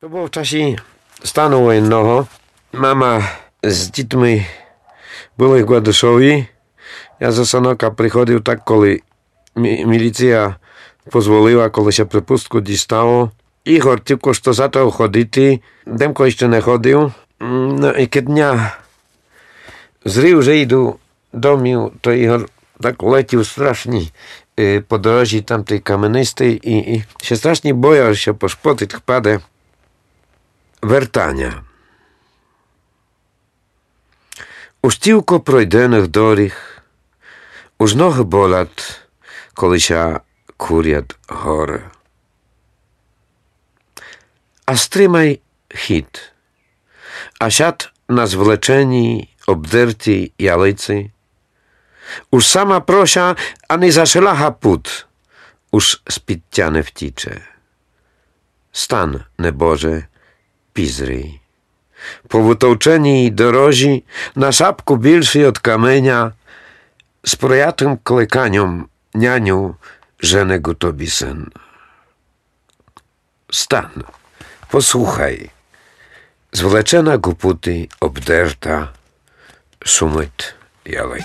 To było w czasie stanu wojennego. Mama z dzітьми були в Гладишові. Я за Санока приходив так, коли міліція дозволила, коли ще припустку дістало. Ігор тільки що зато ходити. Демко ще не ходив. Ну, і дня зрив, вже йду домів, то Ігор так летів страшні по дорожі, там той каменистий, і ще страшні боя, що по шпотик паде вертання. Уж тільки пройдених доріг, уж ноги болять, коли ся курять гори. А стримай хід, а сяд на звлеченій, обдертій ялиці, уж сама прося, а не зашелага пут, уж з-під тя не втіче. Стан, небоже, пізрій. Po wytouczenій dorożi, na szapku bільший od kamienia, z projatym klekaniom nianiu, żenego tobie syn. Stan, posłuchaj, zwleczena guputy, obderta, szumyt jalej.